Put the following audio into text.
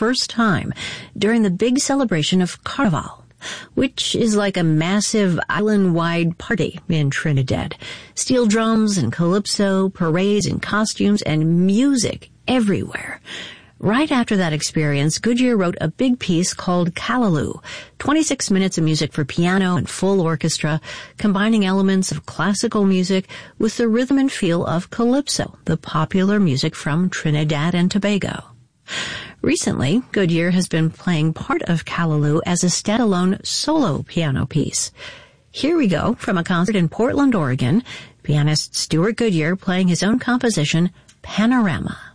first time during the big celebration of Carnival, which is like a massive island-wide party in Trinidad. Steel drums and calypso, parades and costumes, and music everywhere. Right after that experience, Goodyear wrote a big piece called Callaloo, 26 minutes of music for piano and full orchestra, combining elements of classical music with the rhythm and feel of calypso, the popular music from Trinidad and Tobago. Recently, Goodyear has been playing part of Callaloo as a standalone solo piano piece. Here we go from a concert in Portland, Oregon, pianist Stuart Goodyear playing his own composition, Panorama.